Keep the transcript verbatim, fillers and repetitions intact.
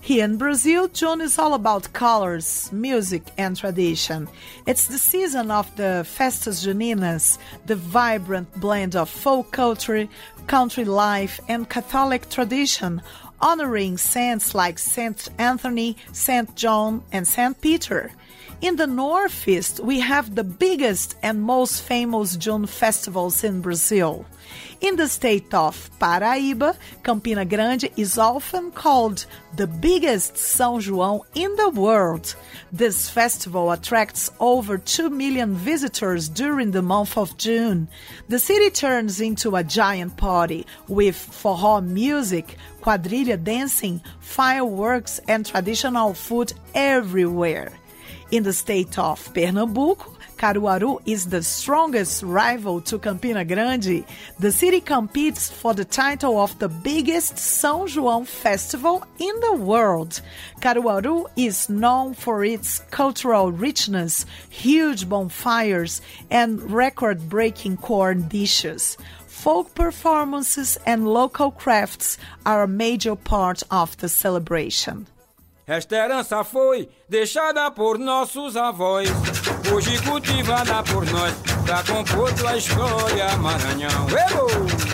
Here in Brazil, June is all about colors, music, and tradition. It's the season of the Festas Juninas, the vibrant blend of folk culture, country life, and Catholic tradition, honoring saints like Saint Anthony, Saint John, and Saint Peter. In the Northeast, we have the biggest and most famous June festivals in Brazil. In the state of Paraíba, Campina Grande is often called the biggest São João in the world. This festival attracts over two million visitors during the month of June. The city turns into a giant party with forró music, quadrilha dancing, fireworks, and traditional food everywhere. In the state of Pernambuco, Caruaru is the strongest rival to Campina Grande. The city competes for the title of the biggest São João festival in the world. Caruaru is known for its cultural richness, huge bonfires, and record-breaking corn dishes. Folk performances and local crafts are a major part of the celebration. Esta herança foi deixada por nossos avós, hoje cultivada por nós, pra compor tua história, Maranhão. Ebo!